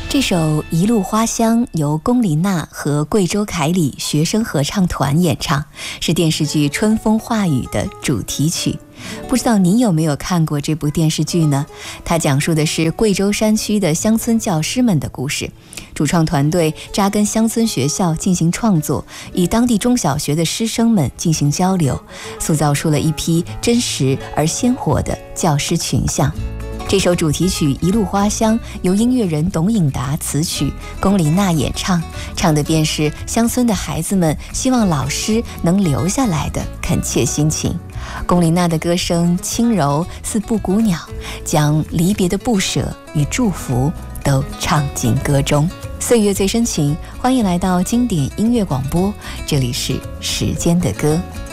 这首《一路花香》由龚琳娜和贵州凯里学生合唱团演唱，是电视剧《春风化雨》的主题曲。不知道您有没有看过这部电视剧呢？它讲述的是贵州山区的乡村教师们的故事。主创团队扎根乡村学校进行创作，与当地中小学的师生们进行交流，塑造出了一批真实而鲜活的教师群像。这首主题曲《一路花香》由音乐人董颖达词曲，龚琳娜演唱，唱的便是乡村的孩子们希望老师能留下来的恳切心情。龚琳娜的歌声轻柔似布谷鸟，将离别的不舍与祝福都唱进歌中。岁月最深情，欢迎来到经典音乐广播，这里是时间的歌。